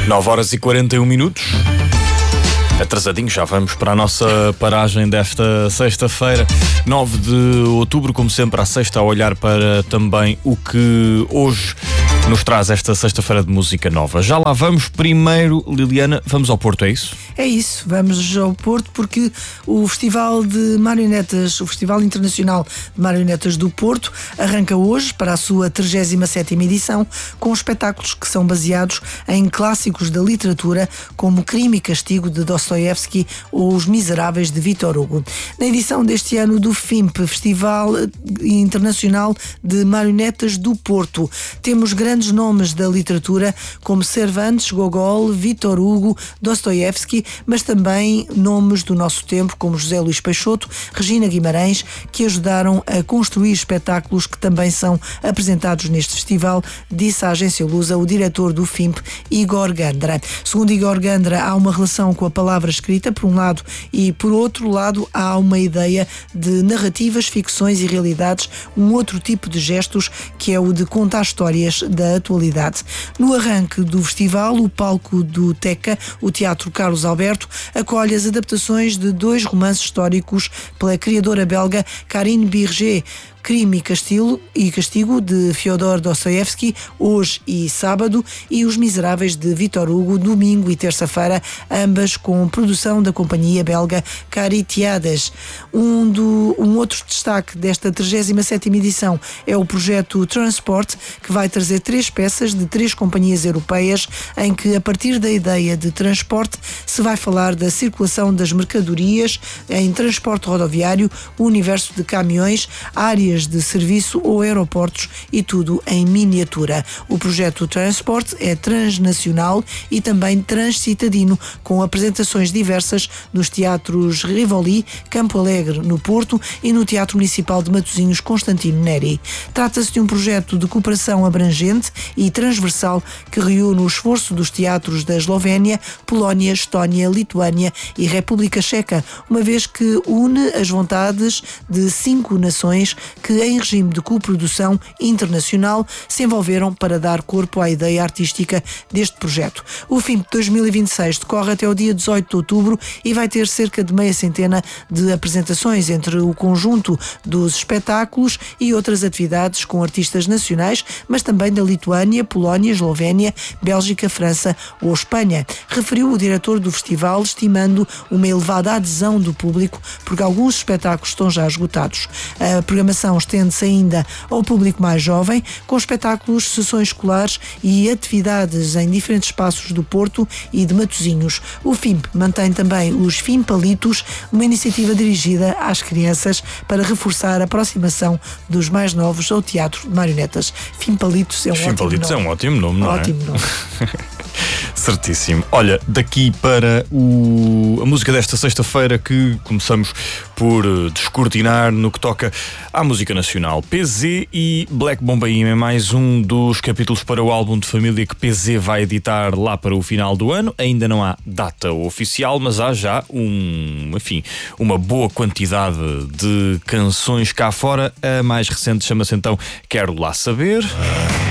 9h41. Atrasadinho, já vamos para a nossa paragem desta sexta-feira, 9 de outubro, como sempre à sexta, a olhar para também o que hoje nos traz esta sexta-feira de música nova. Já lá vamos. Primeiro, Liliana, vamos ao Porto, é isso? É isso, vamos ao Porto porque o Festival de Marionetas, o Festival Internacional de Marionetas do Porto, arranca hoje para a sua 37ª edição, com espetáculos que são baseados em clássicos da literatura, como Crime e Castigo, de Dostoiévski, ou Os Miseráveis, de Victor Hugo. Na edição deste ano do FIMP, Festival Internacional de Marionetas do Porto, temos grandes nomes da literatura, como Cervantes, Gogol, Victor Hugo, Dostoiévski, mas também nomes do nosso tempo, como José Luís Peixoto, Regina Guimarães, que ajudaram a construir espetáculos que também são apresentados neste festival, disse à agência Lusa o diretor do FIMP, Igor Gandra. Segundo Igor Gandra, há uma relação com a palavra escrita, por um lado, e por outro lado há uma ideia de narrativas, ficções e realidades, um outro tipo de gestos, que é o de contar histórias da atualidade. No arranque do festival, o palco do Teca, o Teatro Carlos Alberto, acolhe as adaptações de 2 romances históricos pela criadora belga Karine Birger, Crime e Castigo, de Fyodor Dostoiévski, hoje e sábado, e Os Miseráveis, de Victor Hugo, domingo e terça-feira, ambas com produção da companhia belga Caritiades. Um outro destaque desta 37ª edição é o projeto Transport, que vai trazer 3 peças de 3 companhias europeias, em que, a partir da ideia de transporte, se vai falar da circulação das mercadorias em transporte rodoviário, o universo de caminhões, áreas de serviço ou aeroportos, e tudo em miniatura. O projeto Transport é transnacional e também transcitadino, com apresentações diversas nos teatros Rivoli, Campo Alegre, no Porto, e no Teatro Municipal de Matosinhos, Constantino Neri. Trata-se de um projeto de cooperação abrangente e transversal que reúne o esforço dos teatros da Eslovénia, Polónia, Estónia, Lituânia e República Checa, uma vez que une as vontades de 5 nações que, em regime de coprodução internacional, se envolveram para dar corpo à ideia artística deste projeto. O FIMP 2026 decorre até o dia 18 de outubro e vai ter cerca de meia centena de apresentações entre o conjunto dos espetáculos e outras atividades com artistas nacionais, mas também da Lituânia, Polónia, Eslovénia, Bélgica, França ou Espanha, referiu o diretor do festival, estimando uma elevada adesão do público, porque alguns espetáculos estão já esgotados. A programação estende-se ainda ao público mais jovem, com espetáculos, sessões escolares e atividades em diferentes espaços do Porto e de Matosinhos. O FIMP mantém também os Fimpalitos, uma iniciativa dirigida às crianças para reforçar a aproximação dos mais novos ao teatro de marionetas. Fimpalitos é um ótimo nome, não é? Ótimo nome. Certíssimo. Olha, daqui para a música desta sexta-feira, que começamos por descortinar no que toca à música nacional. PZ e Black Bombaim é mais um dos capítulos para o álbum de família que PZ vai editar lá para o final do ano. Ainda não há data oficial, mas há já uma boa quantidade de canções cá fora. A mais recente chama-se então Quero Lá Saber.